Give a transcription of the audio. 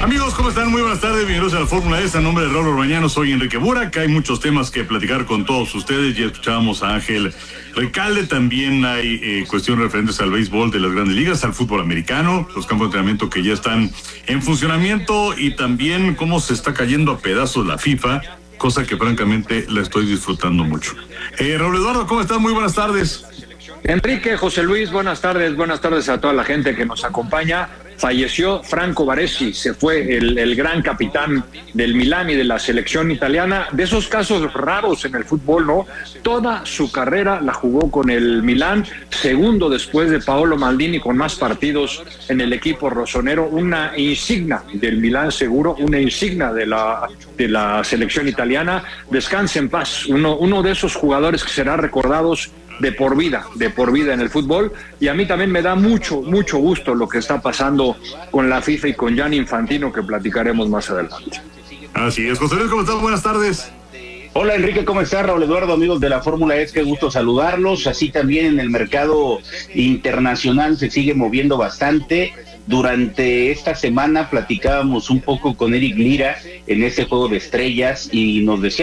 Amigos, ¿cómo están? Muy buenas tardes, bienvenidos a la Fórmula S. A nombre de Raúl Orbañano, soy Enrique Burak. Hay muchos temas que platicar con todos ustedes. Ya escuchábamos a Ángel Recalde. También hay cuestiones referentes al béisbol de las grandes ligas, al fútbol americano, los campos de entrenamiento que ya están en funcionamiento y también cómo se está cayendo a pedazos la FIFA, cosa que francamente la estoy disfrutando mucho. Raúl Eduardo, ¿cómo estás? Muy buenas tardes. Enrique, José Luis, buenas tardes a toda la gente que nos acompaña. Falleció Franco Baresi, se fue el gran capitán del Milán y de la selección italiana, de esos casos raros en el fútbol, ¿no? Toda su carrera la jugó con el Milán, segundo después de Paolo Maldini con más partidos en el equipo rosonero, una insignia del Milán seguro, una insignia de la selección italiana. Descanse en paz, uno de esos jugadores que será recordados de por vida en el fútbol. Y a mí también me da mucho gusto lo que está pasando con la FIFA y con Gianni Infantino, que platicaremos más adelante. Así es. José Luis, ¿cómo estás? Buenas tardes. Hola Enrique, ¿cómo estás? Raúl Eduardo, amigos de la Fórmula E, qué gusto saludarlos. Así también en el mercado internacional se sigue moviendo bastante. Durante esta semana platicábamos un poco con Eric Lira en ese juego de estrellas y nos decía